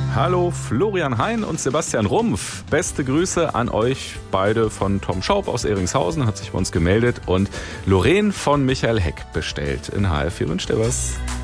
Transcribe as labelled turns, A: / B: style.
A: Hallo Florian Hein und Sebastian Rumpf. Beste Grüße an euch beide von Tom Schaub aus Ehringshausen, hat sich bei uns gemeldet, und Lorraine von Michael Heck bestellt. In HR4 wünscht ihr was.